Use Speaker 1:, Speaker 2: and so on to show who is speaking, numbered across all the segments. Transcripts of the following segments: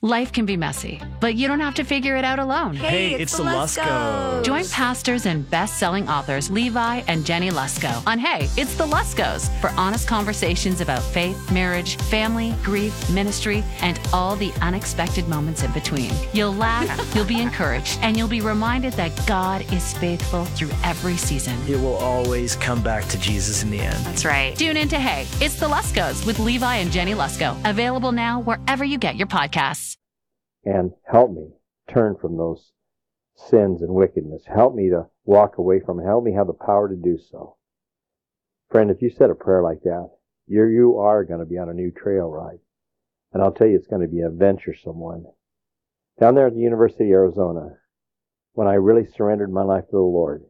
Speaker 1: Life can be messy, but you don't have to figure it out alone.
Speaker 2: Hey, it's the Luskos.
Speaker 1: Join pastors and best-selling authors Levi and Jenny Lusko on Hey, It's the Luskos for honest conversations about faith, marriage, family, grief, ministry, and all the unexpected moments in between. You'll laugh, you'll be encouraged, and you'll be reminded that God is faithful through every season.
Speaker 2: It will always come back to Jesus in the end.
Speaker 1: That's right. Tune in to Hey, It's the Luskos with Levi and Jenny Lusko. Available now wherever you get your podcasts.
Speaker 3: And help me turn from those sins and wickedness. Help me to walk away from it. Help me have the power to do so. Friend, if you said a prayer like that, you are going to be on a new trail ride. And I'll tell you, it's going to be a venturesome one. Down there at the University of Arizona, when I really surrendered my life to the Lord,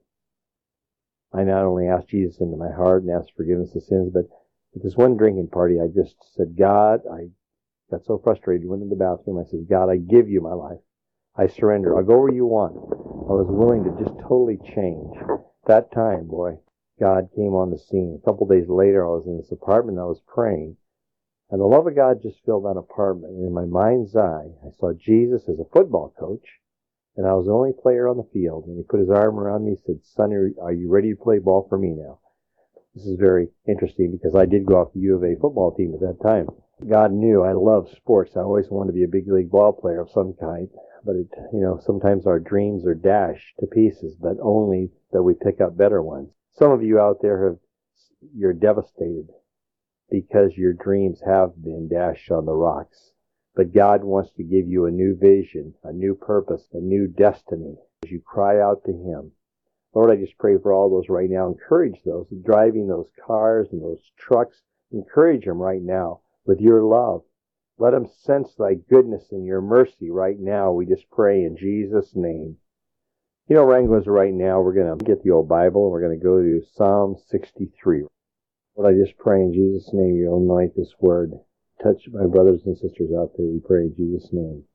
Speaker 3: I not only asked Jesus into my heart and asked forgiveness of sins, but at this one drinking party, I just said, God, I got so frustrated, went in the bathroom. I said, God, I give you my life. I surrender. I'll go where you want. I was willing to just totally change. That time, boy, God came on the scene. A couple days later, I was in this apartment. I was praying. And the love of God just filled that apartment. And in my mind's eye, I saw Jesus as a football coach. And I was the only player on the field. And he put his arm around me and said, Son, are you ready to play ball for me now? This is very interesting because I did go off the U of A football team at that time. God knew I loved sports. I always wanted to be a big league ball player of some kind. But sometimes our dreams are dashed to pieces, but only that we pick up better ones. Some of you out there you're devastated because your dreams have been dashed on the rocks. But God wants to give you a new vision, a new purpose, a new destiny as you cry out to Him. Lord, I just pray for all those right now. Encourage those driving those cars and those trucks. Encourage them right now with your love. Let them sense thy goodness and your mercy right now. We just pray in Jesus' name. You know, Wranglers, right now we're going to get the old Bible and we're going to go to Psalm 63. Lord, I just pray in Jesus' name you'll anoint this word. Touch my brothers and sisters out there, we pray in Jesus' name.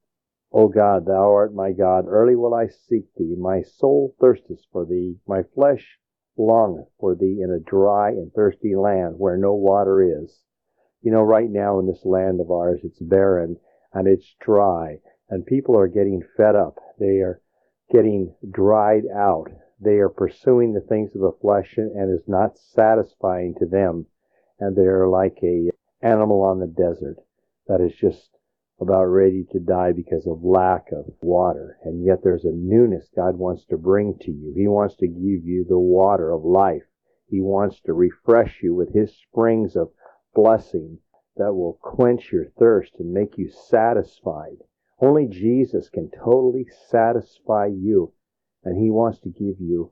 Speaker 3: O God, thou art my God, early will I seek thee. My soul thirsteth for thee, my flesh longeth for thee in a dry and thirsty land where no water is. You know, right now in this land of ours, it's barren and it's dry, and people are getting fed up. They are getting dried out. They are pursuing the things of the flesh and is not satisfying to them. And they're like a animal on the desert that is just about ready to die because of lack of water. And yet there's a newness God wants to bring to you. He wants to give you the water of life. He wants to refresh you with His springs of blessing that will quench your thirst and make you satisfied. Only Jesus can totally satisfy you. And He wants to give you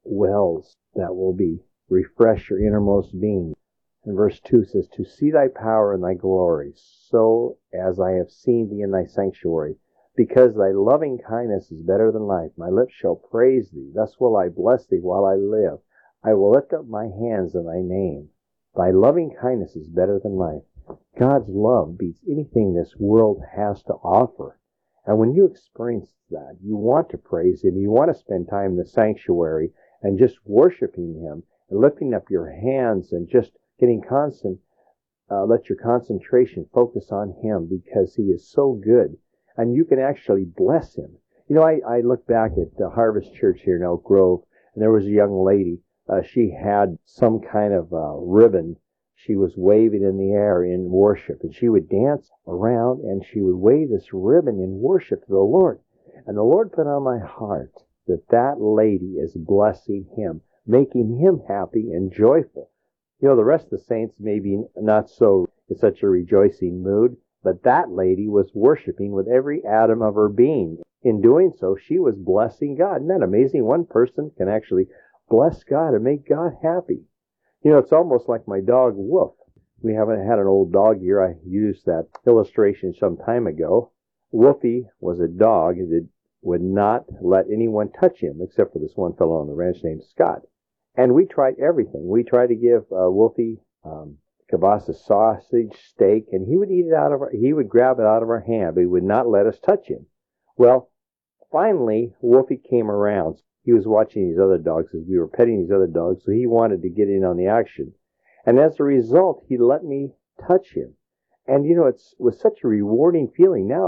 Speaker 3: wells that will refresh your innermost being. And verse 2 says, To see thy power and thy glory, so as I have seen thee in thy sanctuary, because thy loving kindness is better than life. My lips shall praise thee. Thus will I bless thee while I live. I will lift up my hands in thy name. Thy loving kindness is better than life. God's love beats anything this world has to offer. And when you experience that, you want to praise Him. You want to spend time in the sanctuary and just worshiping Him and lifting up your hands and just getting constant. Let your concentration focus on Him because He is so good. And you can actually bless Him. You know, I look back at Harvest Church here in Elk Grove, and there was a young lady. She had some kind of ribbon. She was waving in the air in worship, and she would dance around, and she would wave this ribbon in worship to the Lord. And the Lord put on my heart that lady is blessing Him, making Him happy and joyful. You know, the rest of the saints maybe not so in such a rejoicing mood, but that lady was worshiping with every atom of her being. In doing so, she was blessing God. Isn't that amazing? One person can actually bless God and make God happy. You know, it's almost like my dog, Wolf. We haven't had an old dog here. I used that illustration some time ago. Wolfie was a dog that would not let anyone touch him, except for this one fellow on the ranch named Scott. And we tried everything. We tried to give Wolfie kielbasa sausage, steak, and he would he would grab it out of our hand, but he would not let us touch him. Well, finally, Wolfie came around. He was watching these other dogs as we were petting these other dogs, so he wanted to get in on the action. And as a result, he let me touch him. And, you know, it was such a rewarding feeling. Now